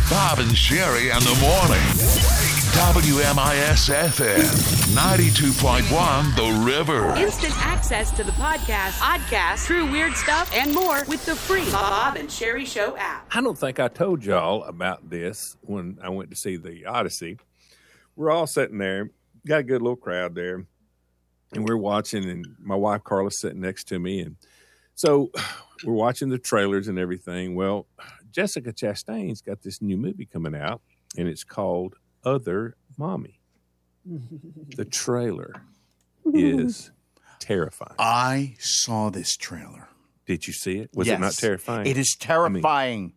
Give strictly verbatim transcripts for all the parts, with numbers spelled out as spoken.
Bob and Sherry in the morning. W M I S F M ninety-two point one The River. Instant access to the podcast, podcast, true weird stuff, and more with the free Bob and Sherry Show app. I don't think I told y'all about this when I went to see the Odyssey. We're all sitting there, got a good little crowd there, and we're watching, and my wife Carla's sitting next to me, and so we're watching the trailers and everything. Well, Jessica Chastain's got this new movie coming out, and it's called Other Mommy. The trailer is terrifying. I saw this trailer. Did you see it? Was yes. it not terrifying? It is terrifying.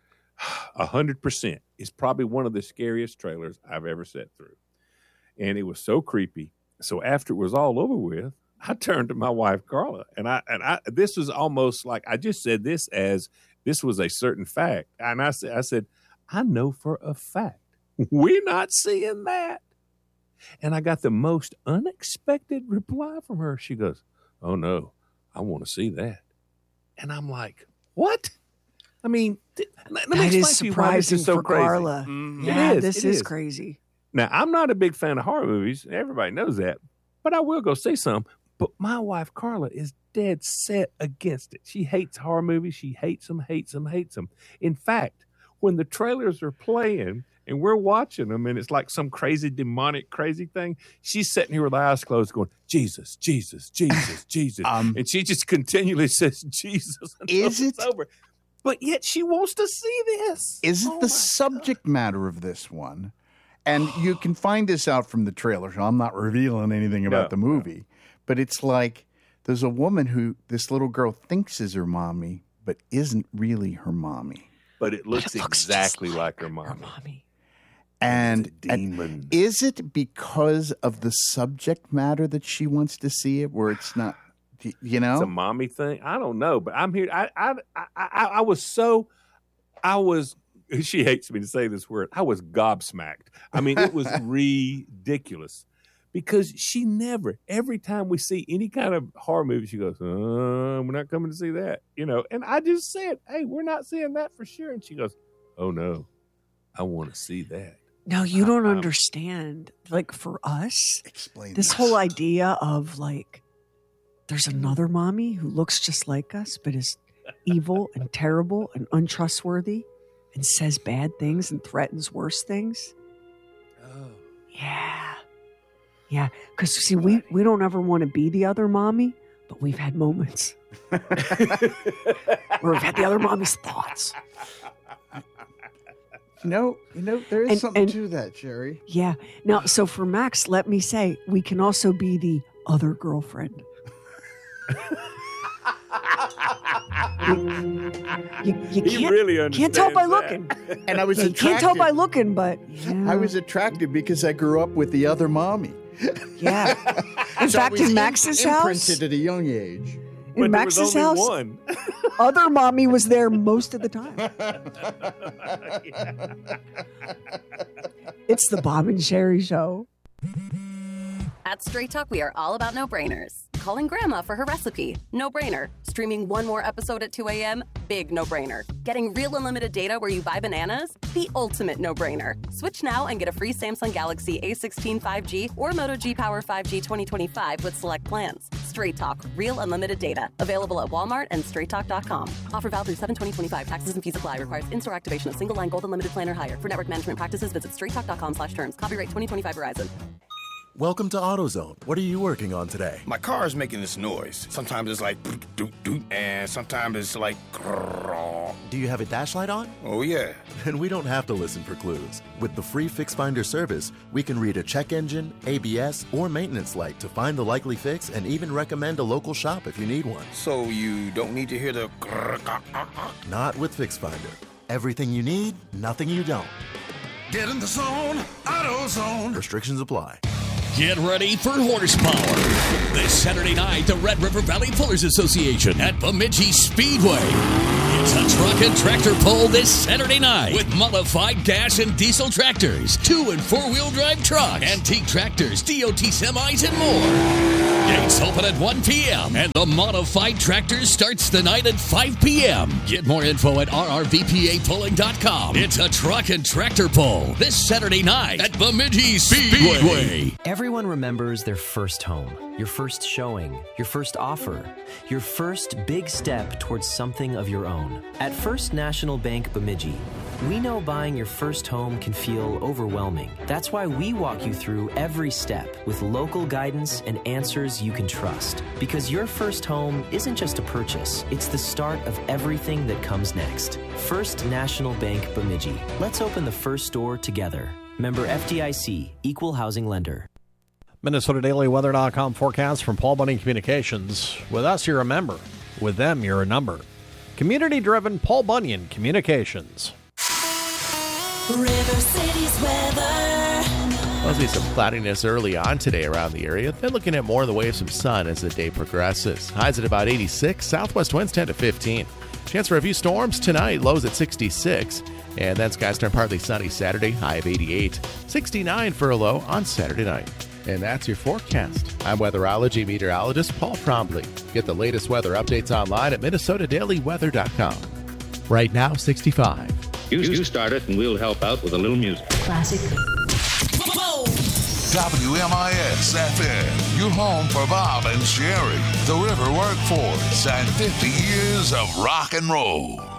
A hundred percent. It's probably one of the scariest trailers I've ever sat through. And it was so creepy. So after it was all over with, I turned to my wife, Carla, and I, and I, this was almost like, I just said this as this was a certain fact. And I said, I said, I know for a fact we're not seeing that. And I got the most unexpected reply from her. She goes, oh no, I want to see that. And I'm like, what? I mean, th- let me that explain is to you why this surprising is so for crazy. Carla. Mm-hmm. Yeah, It is, this it is, is. crazy. Now, I'm not a big fan of horror movies. Everybody knows that. But I will go see some. But my wife, Carla, is dead set against it. She hates horror movies. She hates them, hates them, hates them. In fact, when the trailers are playing and we're watching them and it's like some crazy, demonic, crazy thing, she's sitting here with her eyes closed going, Jesus, Jesus, Jesus, Jesus. Um, and she just continually says, Jesus, until Is it's it? over. But yet she wants to see this. Is it Oh the my subject matter of this one? And you can find this out from the trailer, so I'm not revealing anything about No, the movie. But it's like there's a woman who this little girl thinks is her mommy, but isn't really her mommy. But it looks, It looks exactly just like her Her mommy. mommy. And, It's a demon. and is it because of the subject matter that she wants to see it, where it's not, you know? It's a mommy thing. I don't know, but I'm here. I, I, I, I, I was so, I was. She hates me to say this word. I was gobsmacked. I mean, it was ridiculous because she never. Every time we see any kind of horror movie, she goes, uh, "We're not coming to see that," you know. And I just said, "Hey, we're not seeing that for sure." And she goes, "Oh no, I want to see that." No, you don't Um, understand. Like for us, Explain this whole idea of like, there's another mommy who looks just like us, but is evil and terrible and untrustworthy and says bad things and threatens worse things. Oh. Yeah. Yeah. Because, see, we, we don't ever want to be the other mommy, but we've had moments where we've had the other mommy's thoughts. No, you know, there is And- something and- to that, Jerry. Yeah. Now, so for Max, let me say, we can also be the other girlfriend. you, you, you He can't, really can't tell by understands that. looking. And I was Yeah, you attracted. can't tell by looking, but yeah. I was attracted because I grew up with the other mommy. Yeah. In So it fact, was in im- Max's house, imprinted at a young age. But in there was Max's only house, one. other mommy was there most of the time. It's the Bob and Sherry Show. At Straight Talk, we are all about no-brainers. Calling Grandma for her recipe? No-brainer. Streaming one more episode at two a.m.? Big no-brainer. Getting real unlimited data where you buy bananas? The ultimate no-brainer. Switch now and get a free Samsung Galaxy A sixteen five G or Moto G Power five G twenty twenty-five with select plans. Straight Talk. Real unlimited data. Available at Walmart and straight talk dot com. Offer valid through seven twenty twenty-five. Taxes and fees apply. Requires in-store activation of single line gold unlimited plan or higher. For network management practices, visit straight talk dot com slash terms. Copyright twenty twenty-five Verizon. Welcome to AutoZone. What are you working on today? My car is making this noise. Sometimes it's like doot, doot, doot, and sometimes it's like grrrr. Do you have a dash light on? Oh yeah. Then we don't have to listen for clues. With the free Fix Finder service, we can read a check engine, A B S, or maintenance light to find the likely fix and even recommend a local shop if you need one. So you don't need to hear the grrrr, ah, ah, ah. Not with Fix Finder. Everything you need, nothing you don't. Get in the zone, AutoZone. Restrictions apply. Get ready for horsepower. This Saturday night, the Red River Valley Pullers Association at Bemidji Speedway. It's a truck and tractor pull this Saturday night with modified gas and diesel tractors, two and four-wheel drive trucks, antique tractors, D O T semis, and more. Gates open at one p.m. and the modified tractors starts the night at five p.m. Get more info at r r v p a pulling dot com. It's a truck and tractor pull this Saturday night at Bemidji Speedway. Everyone remembers their first home, your first showing, your first offer, your first big step towards something of your own. At First National Bank Bemidji, we know buying your first home can feel overwhelming. That's why we walk you through every step with local guidance and answers you can trust. Because your first home isn't just a purchase, it's the start of everything that comes next. First National Bank Bemidji. Let's open the first door together. Member F D I C, Equal Housing Lender. Minnesota Daily Weather dot com forecast from Paul Bunyan Communications. With us, you're a member. With them, you're a number. Community-driven Paul Bunyan Communications. River City's weather. We'll see some cloudiness early on today around the area. Then looking at more in the way of some sun as the day progresses. Highs at about eighty-six. Southwest winds ten to fifteen. Chance for a few storms tonight. Lows at sixty-six. And then skies turn partly sunny Saturday. High of eighty-eight. sixty-nine for a low on Saturday night. And that's your forecast. I'm weatherology meteorologist Paul Trombley. Get the latest weather updates online at Minnesota Daily Weather dot com. Right now, sixty-five. You, you start it and we'll help out with a little music. Classic. W M I S F M, your home for Bob and Sherry, the River Workforce, and fifty years of rock and roll.